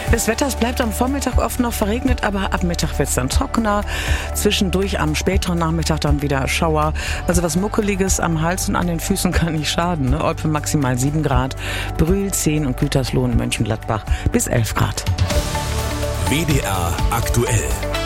Das Wetter, es bleibt am Vormittag oft noch verregnet, aber ab Mittag wird es dann trockener. Zwischendurch am späteren Nachmittag dann wieder Schauer. Also was Muckeliges am Hals und an den Füßen kann nicht schaden. Ne? Olpe maximal 7 Grad, Brühl 10 und Gütersloh und Mönchengladbach bis 11 Grad. WDR aktuell.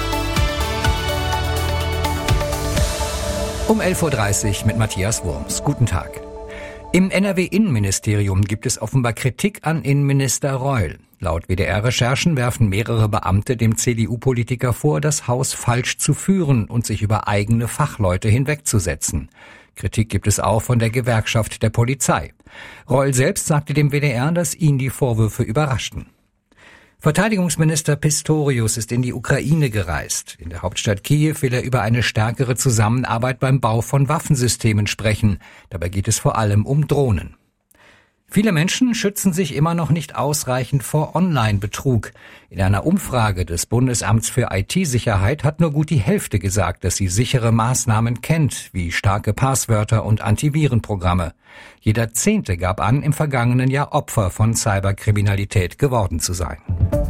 Um 11.30 Uhr mit Matthias Wurms. Guten Tag. Im NRW-Innenministerium gibt es offenbar Kritik an Innenminister Reul. Laut WDR-Recherchen werfen mehrere Beamte dem CDU-Politiker vor, das Haus falsch zu führen und sich über eigene Fachleute hinwegzusetzen. Kritik gibt es auch von der Gewerkschaft der Polizei. Reul selbst sagte dem WDR, dass ihn die Vorwürfe überraschten. Verteidigungsminister Pistorius ist in die Ukraine gereist. In der Hauptstadt Kiew will er über eine stärkere Zusammenarbeit beim Bau von Waffensystemen sprechen. Dabei geht es vor allem um Drohnen. Viele Menschen schützen sich immer noch nicht ausreichend vor Online-Betrug. In einer Umfrage des Bundesamts für IT-Sicherheit hat nur gut die Hälfte gesagt, dass sie sichere Maßnahmen kennt, wie starke Passwörter und Antivirenprogramme. Jeder 10. gab an, im vergangenen Jahr Opfer von Cyberkriminalität geworden zu sein.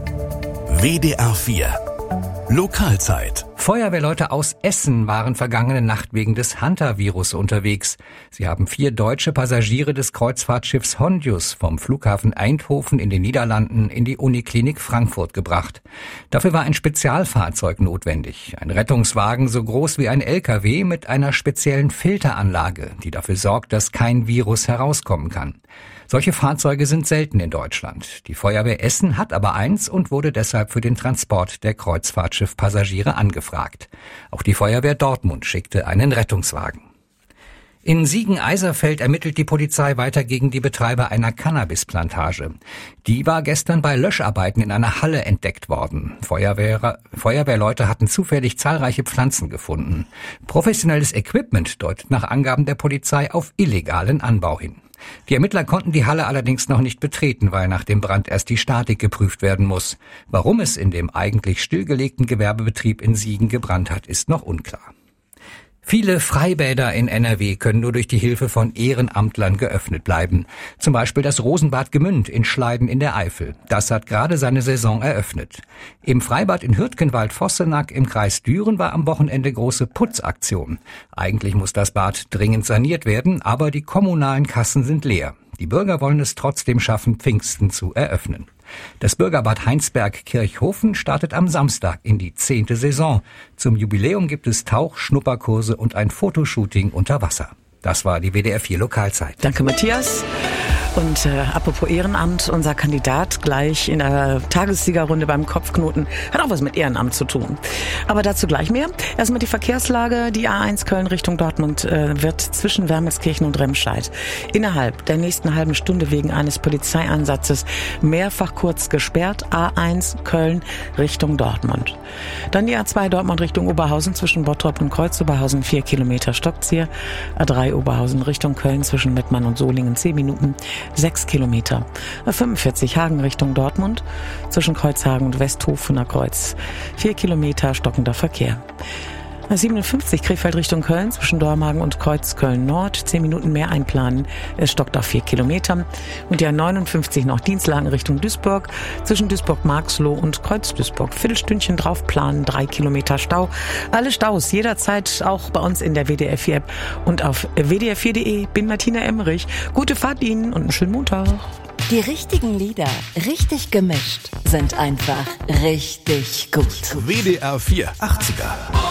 WDR 4 Lokalzeit. Feuerwehrleute aus Essen waren vergangene Nacht wegen des Hantavirus unterwegs. Sie haben 4 deutsche Passagiere des Kreuzfahrtschiffs Hondius vom Flughafen Eindhoven in den Niederlanden in die Uniklinik Frankfurt gebracht. Dafür war ein Spezialfahrzeug notwendig. Ein Rettungswagen so groß wie ein LKW mit einer speziellen Filteranlage, die dafür sorgt, dass kein Virus herauskommen kann. Solche Fahrzeuge sind selten in Deutschland. Die Feuerwehr Essen hat aber eins und wurde deshalb für den Transport der Kreuzfahrtschiffpassagiere angefragt. Auch die Feuerwehr Dortmund schickte einen Rettungswagen. In Siegen-Eiserfeld ermittelt die Polizei weiter gegen die Betreiber einer Cannabisplantage. Die war gestern bei Löscharbeiten in einer Halle entdeckt worden. Feuerwehrleute hatten zufällig zahlreiche Pflanzen gefunden. Professionelles Equipment deutet nach Angaben der Polizei auf illegalen Anbau hin. Die Ermittler konnten die Halle allerdings noch nicht betreten, weil nach dem Brand erst die Statik geprüft werden muss. Warum es in dem eigentlich stillgelegten Gewerbebetrieb in Siegen gebrannt hat, ist noch unklar. Viele Freibäder in NRW können nur durch die Hilfe von Ehrenamtlern geöffnet bleiben. Zum Beispiel das Rosenbad Gemünd in Schleiden in der Eifel. Das hat gerade seine Saison eröffnet. Im Freibad in Hürtgenwald-Vossenack im Kreis Düren war am Wochenende große Putzaktion. Eigentlich muss das Bad dringend saniert werden, aber die kommunalen Kassen sind leer. Die Bürger wollen es trotzdem schaffen, Pfingsten zu eröffnen. Das Bürgerbad Heinsberg-Kirchhofen startet am Samstag in die 10. Saison. Zum Jubiläum gibt es Tauch-, Schnupperkurse und ein Fotoshooting unter Wasser. Das war die WDR 4 Lokalzeit. Danke, Matthias. Und apropos Ehrenamt, unser Kandidat gleich in der Tagessiegerrunde beim Kopfknoten hat auch was mit Ehrenamt zu tun. Aber dazu gleich mehr. Erstmal die Verkehrslage. Die A1 Köln Richtung Dortmund wird zwischen Wermelskirchen und Remscheid innerhalb der nächsten halben Stunde wegen eines Polizeieinsatzes mehrfach kurz gesperrt. A1 Köln Richtung Dortmund. Dann die A2 Dortmund Richtung Oberhausen zwischen Bottrop und Kreuz-Oberhausen 4 Kilometer stoppt hier. A3 Oberhausen Richtung Köln zwischen Mettmann und Solingen 10 Minuten. 6 Kilometer. 45 Hagen Richtung Dortmund, zwischen Kreuzhagen und Westhofener Kreuz. 4 Kilometer stockender Verkehr. 57 Krefeld Richtung Köln, zwischen Dormagen und Kreuzköln Nord. 10 Minuten mehr einplanen. Es stockt auf 4 Kilometer. Und die A59 noch Dienstlagen Richtung Duisburg, zwischen Duisburg-Marxloh und Kreuz-Duisburg. Viertelstündchen drauf planen, 3 Kilometer Stau. Alle Staus jederzeit auch bei uns in der WDR 4 App und auf wdr4.de. Bin Martina Emmerich. Gute Fahrt Ihnen und einen schönen Montag. Die richtigen Lieder, richtig gemischt, sind einfach richtig gut. WDR 4 80er.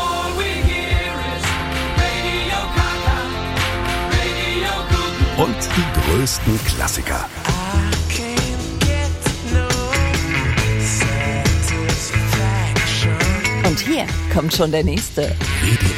Und die größten Klassiker. Und hier kommt schon der nächste. WDR